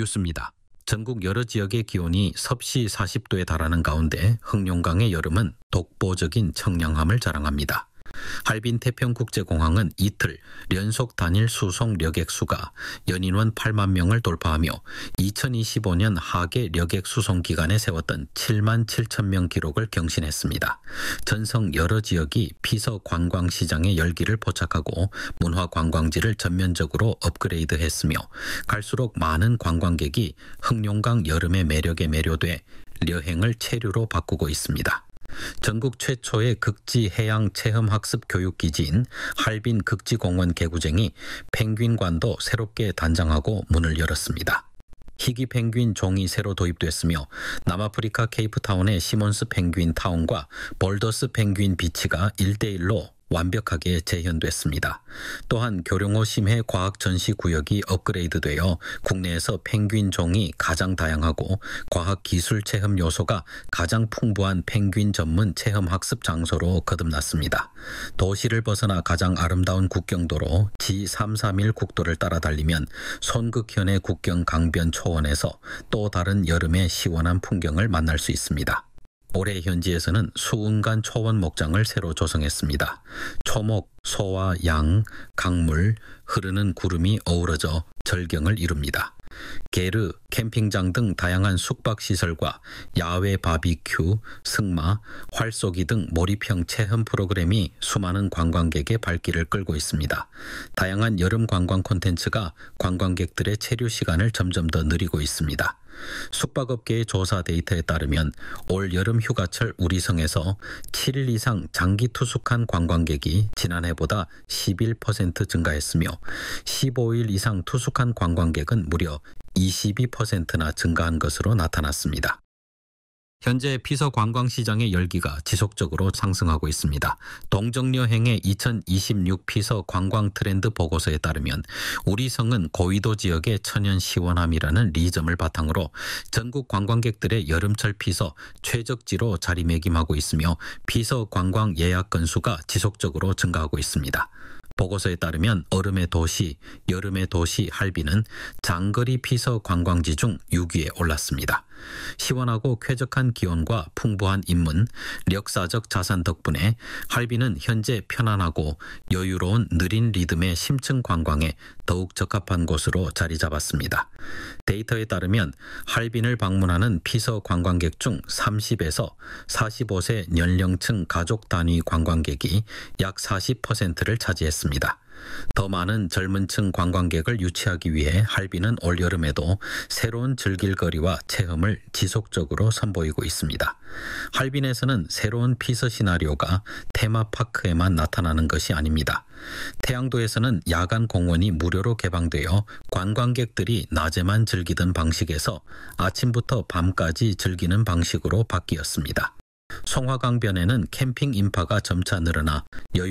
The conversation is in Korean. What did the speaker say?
뉴스입니다. 전국 여러 지역의 기온이 섭씨 40도에 달하는 가운데 흑룡강의 여름은 독보적인 청량함을 자랑합니다. 할빈 태평국제공항은 이틀 연속 단일 수송 여객 수가 연인원 8만 명을 돌파하며 2025년 하계 여객 수송 기간에 세웠던 7만 7천 명 기록을 경신했습니다. 전성 여러 지역이 피서 관광시장의 열기를 포착하고 문화 관광지를 전면적으로 업그레이드했으며 갈수록 많은 관광객이 흑룡강 여름의 매력에 매료돼 여행을 체류로 바꾸고 있습니다. 전국 최초의 극지 해양 체험 학습 교육기지인 할빈 극지공원 개구쟁이 펭귄관도 새롭게 단장하고 문을 열었습니다. 희귀 펭귄 종이 새로 도입됐으며 남아프리카 케이프타운의 시몬스 펭귄 타운과 볼더스 펭귄 비치가 1대1로 완벽하게 재현됐습니다. 또한 교룡호 심해 과학 전시 구역이 업그레이드되어 국내에서 펭귄 종이 가장 다양하고 과학 기술 체험 요소가 가장 풍부한 펭귄 전문 체험 학습 장소로 거듭났습니다. 도시를 벗어나 가장 아름다운 국경도로 G331 국도를 따라 달리면 손극현의 국경 강변 초원에서 또 다른 여름의 시원한 풍경을 만날 수 있습니다. 올해 현지에서는 수운간 초원 목장을 새로 조성했습니다. 초목, 소와 양, 강물, 흐르는 구름이 어우러져 절경을 이룹니다. 게르, 캠핑장 등 다양한 숙박시설과 야외 바비큐, 승마, 활쏘기 등 몰입형 체험 프로그램이 수많은 관광객의 발길을 끌고 있습니다. 다양한 여름 관광 콘텐츠가 관광객들의 체류 시간을 점점 더 늘리고 있습니다. 숙박업계의 조사 데이터에 따르면 올 여름 휴가철 우리성에서 7일 이상 장기 투숙한 관광객이 지난해보다 11% 증가했으며 15일 이상 투숙한 관광객은 무려 22%나 증가한 것으로 나타났습니다. 현재 피서 관광시장의 열기가 지속적으로 상승하고 있습니다. 동정여행의 2026 피서 관광 트렌드 보고서에 따르면 우리성은 고위도 지역의 천연 시원함이라는 리점을 바탕으로 전국 관광객들의 여름철 피서 최적지로 자리매김하고 있으며 피서 관광 예약 건수가 지속적으로 증가하고 있습니다. 보고서에 따르면 얼음의 도시, 여름의 도시 할빈은 장거리 피서 관광지 중 6위에 올랐습니다. 시원하고 쾌적한 기온과 풍부한 인문, 역사적 자산 덕분에 할빈은 현재 편안하고 여유로운 느린 리듬의 심층 관광에 더욱 적합한 곳으로 자리 잡았습니다. 데이터에 따르면 할빈을 방문하는 피서 관광객 중 30에서 45세 연령층 가족 단위 관광객이 약 40%를 차지했습니다. 더 많은 젊은층 관광객을 유치하기 위해 할빈은 올여름에도 새로운 즐길거리와 체험을 지속적으로 선보이고 있습니다. 할빈에서는 새로운 피서 시나리오가 테마파크에만 나타나는 것이 아닙니다. 태양도에서는 야간 공원이 무료로 개방되어 관광객들이 낮에만 즐기던 방식에서 아침부터 밤까지 즐기는 방식으로 바뀌었습니다. 송화강변에는 캠핑 인파가 점차 늘어나 여유